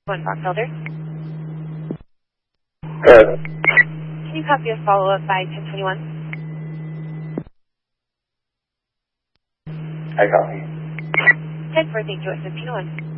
One Brockfelder. Good. Can you copy a follow-up by 1021? I copy. 10-4, thank you at 1501.